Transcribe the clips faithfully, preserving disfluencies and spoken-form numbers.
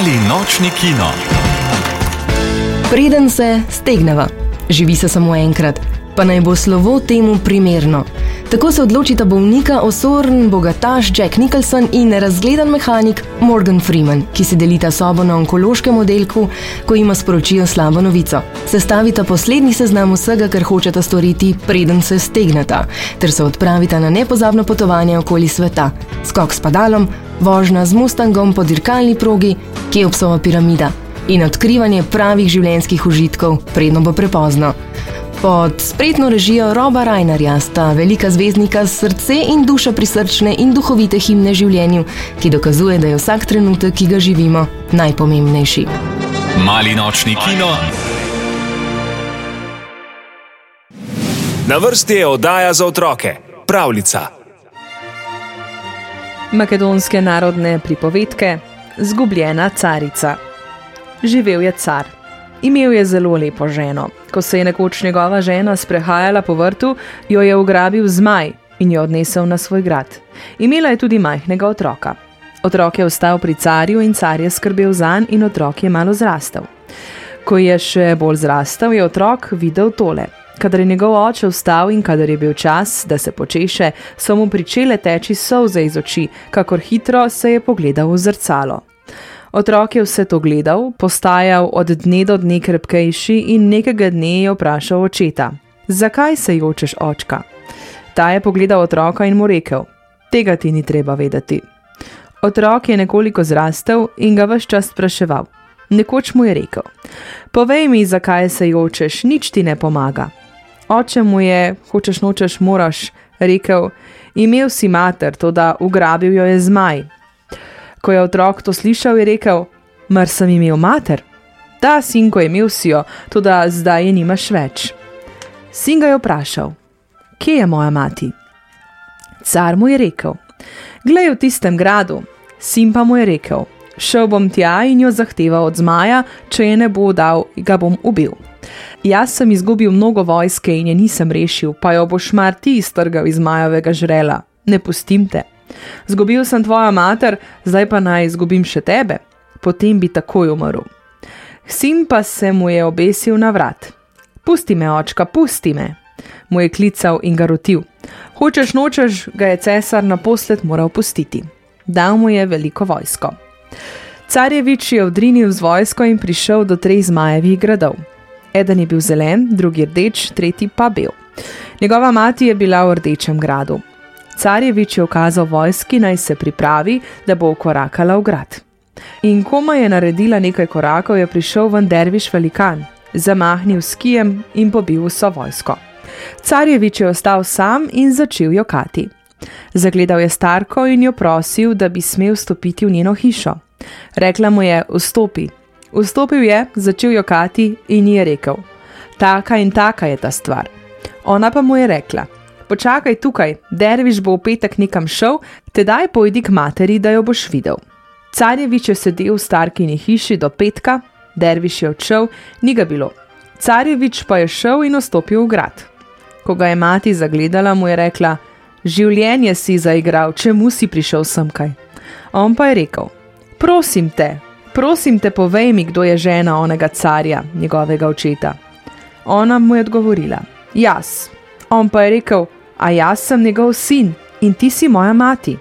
Mali nočni kino. Preden se stegneva. Živi se samo enkrat, pa naj bo slovo temu primerno. Tako se odločita bolnika osorn bogataš Jack Nicholson in razgledan mehanik Morgan Freeman, ki si delita sobo na onkološkem oddelku, ko jima sporočijo slabo novico. Sestavita poslednji seznam vsega, kar hočeta storiti, preden se stegneta, ter se odpravita na nepozabno potovanje okoli sveta. Skok s padalom, vožnja z mustangom po dirkalni progi, Keopsova piramida in odkrivanje pravih življenjskih užitkov, predno bo prepozno. Pod spretno režijo Roba Reinerja sta velika zvezdnika srce in duša prisrčne in duhovite himne življenju, ki dokazuje, da je vsak trenutek, ki ga živimo, najpomembnejši. Mali nočni kino. Na vrsti je oddaja za otroke, pravljica. Makedonske narodne pripovedke, Zgubljena carica. Živel je car. Imel je zelo lepo ženo. Ko se je nekoč njegova žena sprehajala po vrtu, jo je ugrabil zmaj in jo odnesel na svoj grad. Imela je tudi majhnega otroka. Otrok je ostal pri carju in car je skrbel zanj in otrok je malo zrastel. Ko je še bolj zrastel, je otrok videl tole. Kadar je njegov oče vstal in kadar je bil čas, da se počeše, so mu pričele teči solze iz oči, kakor hitro se je pogledal v zrcalo. Otrok je vse to gledal, postajal od dne do dne krepkejši in nekega dne je vprašal očeta: "Zakaj se jočeš, očka?" Ta je pogledal otroka in mu rekel: "Tega ti ni treba vedeti." Otrok je nekoliko zrastel in ga ves čas spraševal. Nekoč mu je rekel: "Povej mi, zakaj se jočeš, nič ti ne pomaga." Oče mu je, hočeš nočeš moraš, rekel: "Imel si mater, toda ugrabil jo je zmaj." Ko je otrok to slišal, je rekel: "Mar sem imel mater?" "Da, sinko, imel si jo, toda zdaj je nimaš več." Sin ga je vprašal: "Kje je moja mati?" Car mu je rekel: "Glej, v tistem gradu." Sin pa mu je rekel: "Šel bom tja in jo zahteval od zmaja, če je ne bo dal, ga bom ubil. Jaz sem izgubil mnogo vojske in je nisem rešil, pa jo boš mar ti iztrgal iz zmajovega žrela. Ne pustim te. Zgubil sem tvoja mater, zdaj pa naj izgubim še tebe, potem bi takoj umrl." Sin pa se mu je obesil na vrat. "Pusti me, očka, pusti me," mu je klical in ga rotil. Hočeš nočeš, ga je cesar naposled moral pustiti. Dal mu je veliko vojsko. Carjevič je odrinil z vojsko in prišel do treh zmajevih gradov. Eden je bil zelen, drugi rdeč, tretji pa bel. Njegova mati je bila v rdečem gradu. Carjevič je ukazal vojski, naj se pripravi, da bo ukorakala v grad. In komaj je naredila nekaj korakov, je prišel ven derviš velikan, zamahnil s kijem in pobil vso vojsko. Carjevič je ostal sam in začel jokati. Zagledal je starko in jo prosil, da bi smel vstopiti v njeno hišo. Rekla mu je: "Vstopi." Vstopil je, začel jokati in ji je rekel: "Taka in taka je ta stvar." Ona pa mu je rekla: "Počakaj tukaj, derviš bo v petek nekam šel, tedaj pojdi k materi, da jo boš videl." Carjevič je sedel v starkini hiši do petka, derviš je odšel, ni ga bilo. Carjevič pa je šel in vstopil v grad. Ko ga je mati zagledala, mu je rekla: "Življenje si zaigral, čemu si prišel semkaj?" On pa je rekel: "Prosim te, prosim te, povej mi, kdo je žena onega carja, njegovega očeta." Ona mu je odgovorila: "Jaz." On pa je rekel: "A jaz sem njegov sin in ti si moja mati."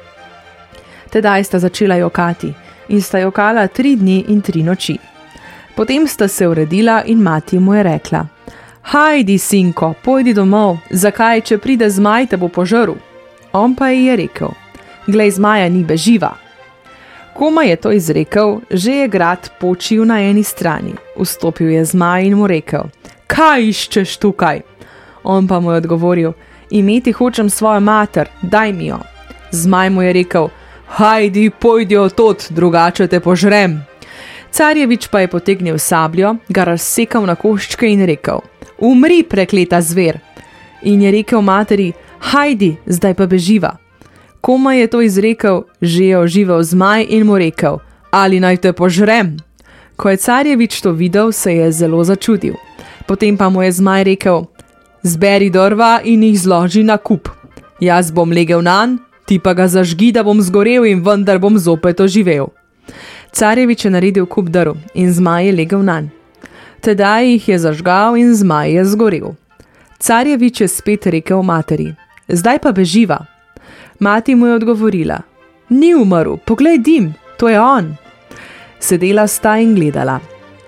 Tedaj sta začela jokati in sta jokala tri dni in tri noči. Potem sta se uredila in mati mu je rekla: "Hajdi, sinko, pojdi domov, zakaj, če pride zmaj, te bo požrl." On pa ji je rekel: "Glej, zmaja ni, beživa." Komaj je to izrekel, že je grad počil na eni strani. Vstopil je zmaj in mu rekel: "Kaj iščeš tukaj?" On pa mu je odgovoril: "Imeti hočem svojo mater, daj mi jo." Zmaj mu je rekel: "Hajdi, pojdi odtod, drugače te požrem." Carjevič pa je potegnil sabljo, ga razsekal na koščke in rekel: "Umri, prekleta zver." In je rekel materi: "Hajdi, zdaj pa beživa." Komaj je to izrekel, že je oživel zmaj in mu rekel: "Ali naj te požrem?" Ko je Carjevič to videl, se je zelo začudil. Potem pa mu je zmaj rekel: "Zberi drva in jih zloži na kup. Jaz bom legel nanj, ti pa ga zažgi, da bom zgorel in vendar bom zopet oživel." Carjevič je naredil kup drv in zmaj je legel nanj. Tedaj jih je zažgal in zmaj je zgorel. Carjevič je spet rekel materi: zdaj pa beživa. Mati mu je odgovorila: ni umrl, poglej dim, to je on. Sedela sta in gledala.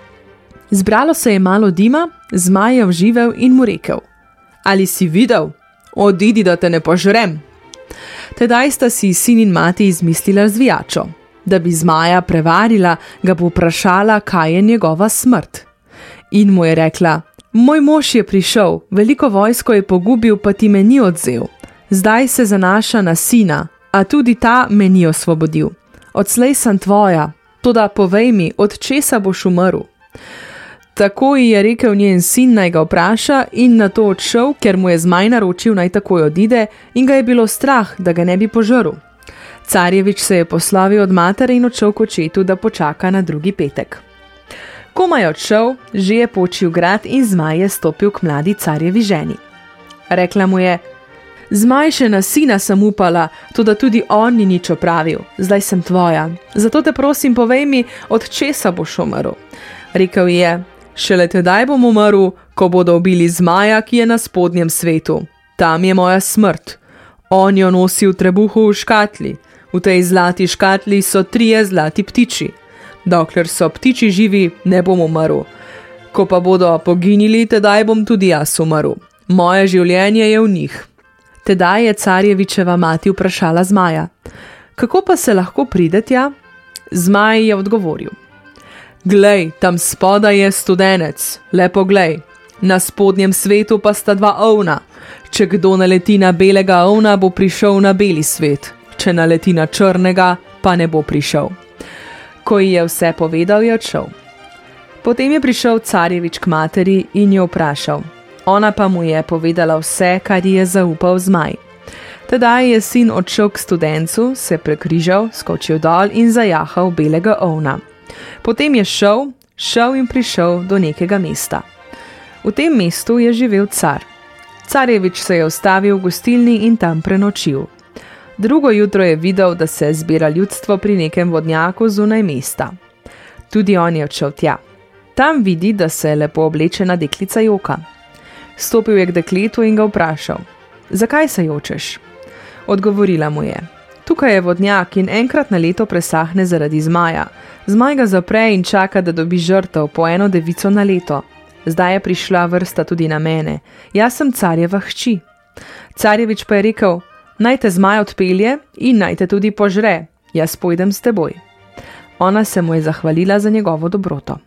Zbralo se je malo dima, zmaj je vživel in mu rekel: ali si videl? Odidi, da te ne požrem. Tedaj sta si sin in mati izmislila zvijačo. Da bi zmaja prevarila, ga bo vprašala, kaj je njegova smrt. In mu je rekla: moj mož je prišel, veliko vojsko je pogubil, pa ti me ni odzel. Zdaj se zanaša na sina, a tudi ta me ni osvobodil. Odslej sem tvoja, toda povej mi, od česa boš umrl. Tako ji je rekel njen sin, naj ga vpraša, in na to odšel, ker mu je zmaj naročil, naj takoj odide, in ga je bilo strah, da ga ne bi požrl. Carjevič se je poslovil od matere in odšel k očetu, da počaka na drugi petek. Komaj je odšel, že je počil grad in zmaj je stopil k mladi carjevi ženi. Rekla mu je: zmaj še na sina sem upala, toda tudi on ni nič opravil, zdaj sem tvoja, zato te prosim, povej mi, od česa boš umrl. Rekel je: šele tedaj bom umrl, ko bodo ubili zmaja, ki je na spodnjem svetu. Tam je moja smrt. On jo nosi v trebuhu v škatli. V tej zlati škatli so trije zlati ptiči. Dokler so ptiči živi, ne bom umrl. Ko pa bodo poginili, tedaj bom tudi jaz umrl. Moje življenje je v njih. Tedaj je Carjevičeva mati vprašala zmaja: kako pa se lahko pride tja? Zmaj je odgovoril: glej, tam spodaj je studenec, le poglej. Na spodnjem svetu pa sta dva ovna. Če kdo naleti na belega ovna, bo prišel na beli svet. Če naleti na črnega, pa ne bo prišel. Ko ji je vse povedal, je odšel. Potem je prišel Carjevič k materi in jo vprašal. Ona pa mu je povedala vse, kar ji je zaupal zmaj. Tedaj je sin odšel k studencu, se prekrižal, skočil dol in zajahal belega ovna. Potem je šel, šel in prišel do nekega mesta. V tem mestu je živel car. Carjevič se je ustavil v gostilni in tam prenočil. Drugo jutro je videl, da se zbira ljudstvo pri nekem vodnjaku zunaj mesta. Tudi on je odšel tja. Tam vidi, da se lepo oblečena deklica joka. Stopil je k dekletu in ga vprašal: zakaj se jočeš? Odgovorila mu je: tukaj je vodnjak in enkrat na leto presahne zaradi zmaja. Zmaj ga zapre in čaka, da dobi žrtev po eno devico na leto. Zdaj je prišla vrsta tudi na mene. Jaz sem carjeva hči. Carjevič pa je rekel: naj te zmaj odpelje in naj te tudi požre. Jaz pojdem s teboj. Ona se mu je zahvalila za njegovo dobroto.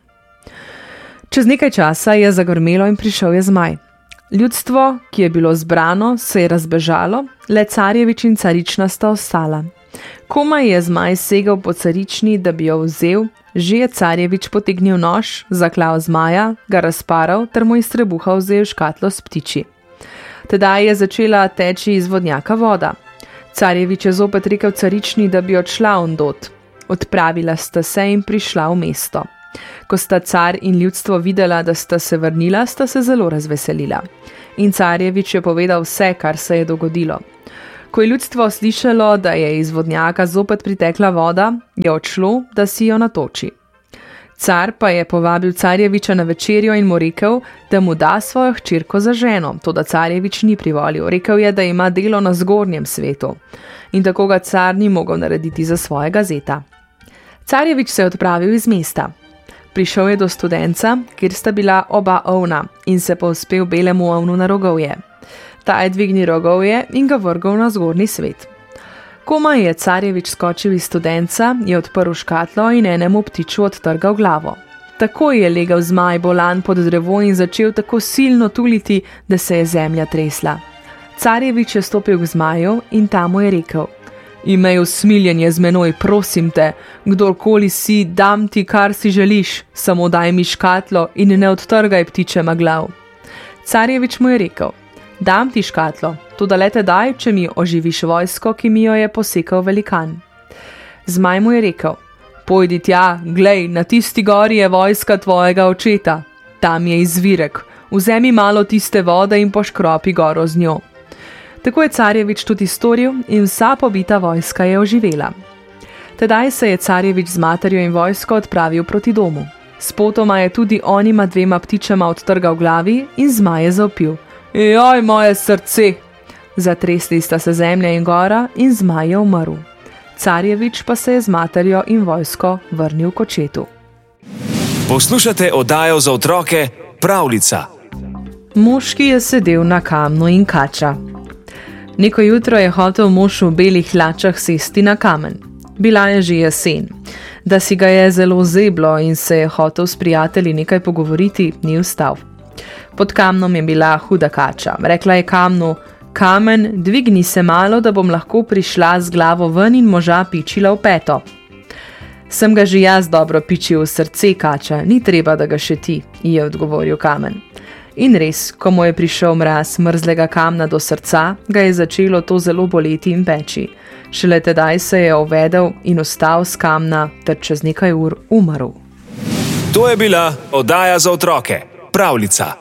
Čez nekaj časa je zagrmelo in prišel je zmaj. Ljudstvo, ki je bilo zbrano, se je razbežalo, le Carjevič in carična sta ostala. Komaj je zmaj segel po carični, da bi jo vzel, že je Carjevič potegnil nož, zaklal zmaja, ga razparal ter mu iz trebuha vzel škatlo s ptiči. Tedaj je začela teči iz vodnjaka voda. Carjevič je zopet rekel carični, da bi odšla ondot. Odpravila sta se in prišla v mesto. Ko sta car in ljudstvo videla, da sta se vrnila, sta se zelo razveselila. In Carjevič je povedal vse, kar se je dogodilo. Ko je ljudstvo slišalo, da je iz vodnjaka zopet pritekla voda, je odšlo, da si jo natoči. Car pa je povabil Carjeviča na večerjo in mu rekel, da mu da svojo hčerko za ženo, toda Carjevič ni privolil. Rekel je, da ima delo na zgornjem svetu. In tako ga car ni mogel narediti za svojega zeta. Carjevič se je odpravil iz mesta. Prišel je do studenca, kjer sta bila oba ovna, in se povzpel belemu ovnu na rogovje. Ta je dvignil rogovje in ga vrgal na zgornji svet. Komaj je Carjevič skočil iz studenca, je odprl škatlo in enemu ptiču odtrgal glavo. Takoj je legel zmaj bolan pod drevo in začel tako silno tuliti, da se je zemlja tresla. Carjevič je stopil k zmaju in ta mu je rekel: imej usmiljenje z menoj, prosim te, kdorkoli si, dam ti, kar si želiš, samo daj mi škatlo in ne odtrgaj ptičema glav. Carjevič mu je rekel: dam ti škatlo, toda le te daj, če mi oživiš vojsko, ki mi jo je posekal velikan. Zmaj mu je rekel: pojdi tja, glej, na tisti gori je vojska tvojega očeta. Tam je izvirek, vzemi malo tiste vode in poškropi goro z njo. Tako je Carjevič tudi storil in vsa pobita vojska je oživela. Tedaj se je carjevič z materjo in vojsko odpravil proti domu. Spotoma je tudi onima dvema ptičama odtrgal glavi in zmaje zaupil. Joj, moje srce! Zatresli sta se zemlja in gora in zmaj je umrl. Carjevič pa se je z materjo in vojsko vrnil k očetu. Poslušate oddajo za otroke Pravljica. Moški je sedel na kamnu in kača. Neko jutro je hotel mož v belih hlačah sesti na kamen. Bila je že jesen. Da si ga je zelo zeblo in se je hotel s prijatelji nekaj pogovoriti, ni vstal. Pod kamnom je bila huda kača. Rekla je kamnu: Kamen, dvigni se malo, da bom lahko prišla z glavo ven in moža pičila v peto. Sem ga že jaz dobro pičil v srce, kača, ni treba, da ga še ti, je odgovoril kamen. In res, ko mu je prišel mraz mrzlega kamna do srca, ga je začelo to zelo boleti in peči. Šele tedaj se je uvedel in vstal s kamna ter čez nekaj ur umrl. To je bila oddaja za otroke Pravljica.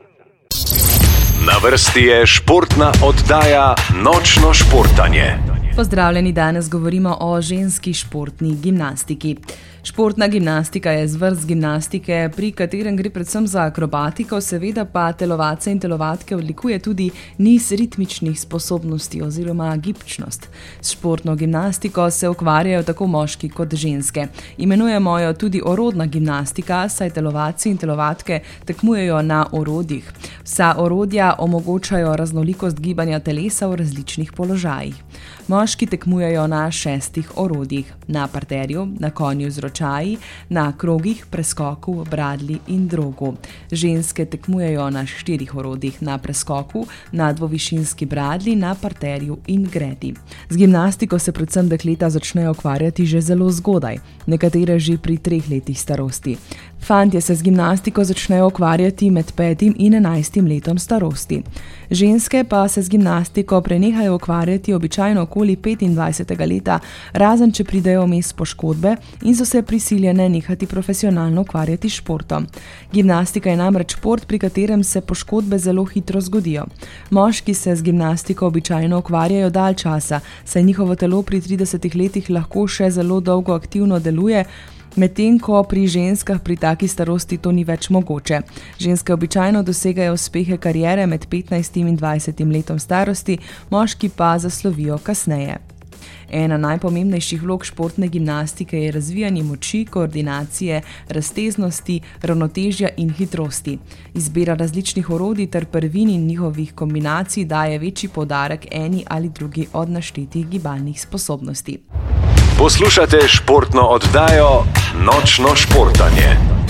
Na vrsti je športna oddaja Nočno športanje. Pozdravljeni, danes govorimo o ženski športni gimnastiki. Športna gimnastika je zvrst gimnastike, pri katerem gre predvsem za akrobatiko, seveda pa telovadce in telovadke odlikuje tudi niz ritmičnih sposobnosti oziroma gibčnost. S športno gimnastiko se ukvarjajo tako moški kot ženske. Imenujemo jo tudi orodna gimnastika, saj telovadci in telovadke tekmujejo na orodjih. Vsa orodja omogočajo raznolikost gibanja telesa v različnih položajih. Moški tekmujejo na šestih orodjih, na parterju, na konju z ročaji, na krogih, preskoku, bradli in drogu. Ženske tekmujejo na štirih orodjih, na preskoku, na dvovišinski bradli, na parterju in gredi. Z gimnastiko se predvsem dekleta začnejo ukvarjati že zelo zgodaj, nekatere že pri treh letih starosti. Fantje se z gimnastiko začnejo ukvarjati med petim in enajstim letom starosti. Ženske pa se z gimnastiko prenehajo ukvarjati običajno okoli petindvajsetega leta, razen če pridejo vmes poškodbe in so se prisiljene nehati profesionalno ukvarjati s športom. Gimnastika je namreč šport, pri katerem se poškodbe zelo hitro zgodijo. Moški se z gimnastiko običajno ukvarjajo dalj časa, saj njihovo telo pri tridesetih letih lahko še zelo dolgo aktivno deluje, medtem ko pri ženskah pri taki starosti to ni več mogoče. Ženske običajno dosegajo uspehe kariere med petnajstim in dvajsetim letom starosti, moški pa zaslovijo kasneje. Ena najpomembnejših vlog športne gimnastike je razvijanje moči, koordinacije, razteznosti, ravnotežja in hitrosti. Izbira različnih orodij ter prvin in njihovih kombinacij daje večji poudarek eni ali drugi od naštetih gibalnih sposobnosti. Poslušate športno oddajo Nočno športanje.